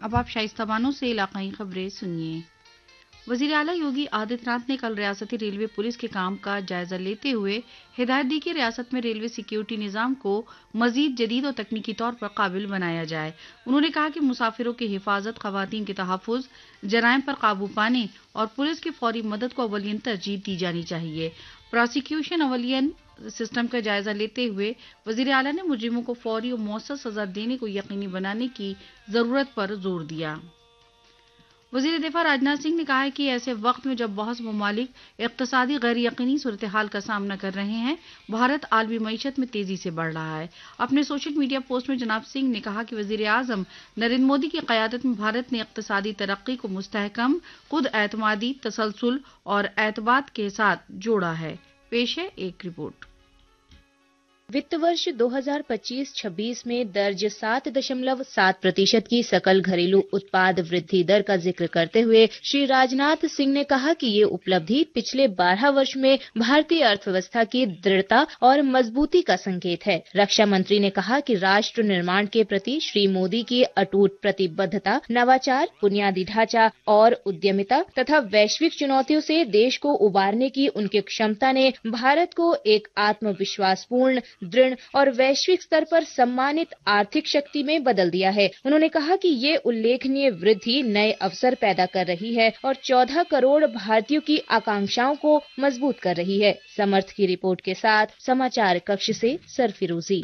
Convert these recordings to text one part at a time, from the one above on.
اب آپ شائستہ بانو سے علاقائی خبریں سنیے۔ وزیر اعلیٰ یوگی آدتیہ ناتھ نے کل ریاستی ریلوے پولیس کے کام کا جائزہ لیتے ہوئے ہدایت دی کہ ریاست میں ریلوے سیکیورٹی نظام کو مزید جدید اور تکنیکی طور پر قابل بنایا جائے۔ انہوں نے کہا کہ مسافروں کی حفاظت، خواتین کے تحفظ، جرائم پر قابو پانے اور پولیس کی فوری مدد کو اولین ترجیح دی جانی چاہیے۔ پراسیکیوشن اولین سسٹم کا جائزہ لیتے ہوئے وزیر اعلیٰ نے مجرموں کو فوری اور مؤثر سزا دینے کو یقینی بنانے کی ضرورت پر زور دیا۔ وزیر دفاع راجناتھ سنگھ نے کہا ہے کہ ایسے وقت میں جب بہت سے ممالک اقتصادی غیر یقینی صورتحال کا سامنا کر رہے ہیں، بھارت عالمی معیشت میں تیزی سے بڑھ رہا ہے۔ اپنے سوشل میڈیا پوسٹ میں جناب سنگھ نے کہا کہ وزیر اعظم نریندر مودی کی قیادت میں بھارت نے اقتصادی ترقی کو مستحکم، خود اعتمادی، تسلسل اور اعتماد کے ساتھ جوڑا ہے۔ پیش ہے ایک رپورٹ۔ وت ورش 2025-26 میں درج 7.7% کی سکل گھریلو اتپاد وردھی در کا ذکر کرتے ہوئے شری راجناتھ سنگھ نے کہا کہ یہ اپلبدھی پچھلے 12 برس میں بھارتی ارتھ ویوستھا کی دڑھتا اور مضبوطی کا سنکیت ہے۔ رکشا منتری نے کہا کہ راشٹر نرمان کے پرتی شری مودی کی اٹوٹ پرتیبدھتا، نواچار، بنیادی ڈھانچہ اور ادیمتا تتھا ویشوک چنوتیوں سے دیش کو ابارنے کی ان کی क्षमता نے بھارت کو ایک آتم وشواس پورن، دृढ़ اور ویشوک स्तर پر सम्मानित आर्थिक शक्ति में बदल दिया है। उन्होंने कहा कि ये उल्लेखनीय वृद्धि नए अवसर पैदा कर रही है और 14 करोड़ भारतीयों की आकांक्षाओं को मजबूत कर रही है। समर्थ की रिपोर्ट के साथ समाचार कक्ष से सरफिरोजी।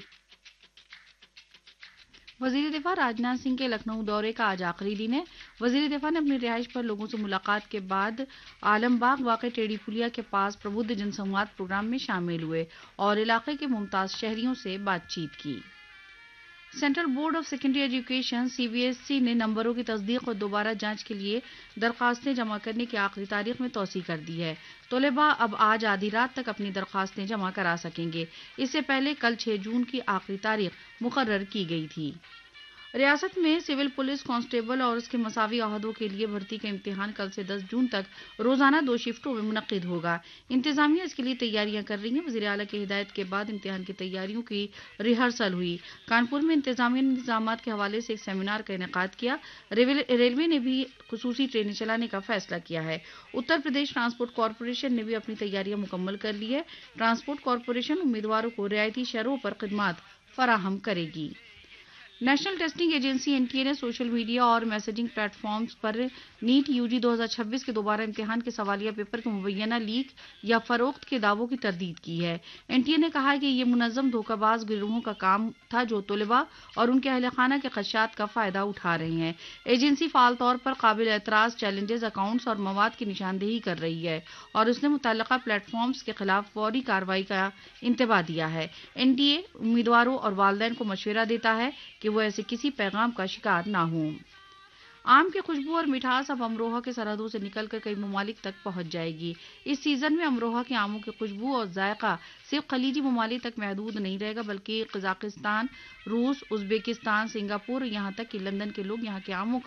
وزیر دفاع راجناتھ سنگھ کے لکھنؤ دورے کا آج آخری دن ہے۔ وزیر دفاع نے اپنی رہائش پر لوگوں سے ملاقات کے بعد عالم باغ واقع ٹیڑی پولیا کے پاس پربدھ جن سنواد پروگرام میں شامل ہوئے اور علاقے کے ممتاز شہریوں سے بات چیت کی۔ Central board of secondary education CBSE نے نمبروں کی تصدیق اور دوبارہ جانچ کے لیے درخواستیں جمع کرنے کی آخری تاریخ میں توسیع کر دی ہے۔ طلباء اب آج آدھی رات تک اپنی درخواستیں جمع کرا سکیں گے۔ اس سے پہلے کل 6 جون کی آخری تاریخ مقرر کی گئی تھی۔ ریاست میں سول پولیس کانسٹیبل اور اس کے مساوی عہدوں کے لیے بھرتی کا امتحان کل سے 10 جون تک روزانہ 2 شفٹوں میں منعقد ہوگا۔ انتظامیہ اس کے لیے تیاریاں کر رہی ہیں۔ وزیر اعلیٰ کی ہدایت کے بعد امتحان کی تیاریوں کی ریہرسل ہوئی۔ کانپور میں انتظامیہ نے انتظامات کے حوالے سے ایک سیمینار کا انعقاد کیا۔ ریلوے نے بھی خصوصی ٹرینیں چلانے کا فیصلہ کیا ہے۔ اتر پردیش ٹرانسپورٹ کارپوریشن نے بھی اپنی تیاریاں مکمل کر لی ہے۔ ٹرانسپورٹ کارپوریشن امیدواروں کو رعایتی شرحوں پر خدمات فراہم کرے گی۔ نیشنل ٹیسٹنگ ایجنسی NTA نے سوشل میڈیا اور میسجنگ پلیٹ فارمز پر نیٹ UG 2026 کے دوبارہ امتحان کے سوالیہ پیپر کے مبینہ لیک یا فروخت کے دعووں کی تردید کی ہے۔ NTA نے کہا ہے کہ یہ منظم دھوکہ باز گروہوں کا کام تھا جو طلباء اور ان کے اہل خانہ کے خدشات کا فائدہ اٹھا رہے ہیں۔ ایجنسی فعال طور پر قابل اعتراض چیلنجز، اکاؤنٹس اور مواد کی نشاندہی کر رہی ہے اور اس نے متعلقہ پلیٹ فارمز کے خلاف فوری کارروائی کا انتباہ دیا ہے۔ NTA امیدواروں اور والدین کو مشورہ دیتا ہے کہ وہ ایسے کسی پیغام کا شکار نہ ہوں۔ آم کی خوشبو اور مٹھاس اب امروہہ کے سرحدوں سے نکل کر کئی ممالک تک پہنچ جائے گی۔ اس سیزن میں امروہہ کے آموں کی خوشبو اور ذائقہ صرف خلیجی ممالک تک محدود نہیں رہے گا بلکہ قزاقستان، روس، ازبکستان، سنگاپور، یہاں تک کہ لندن کے لوگ یہاں کے آموں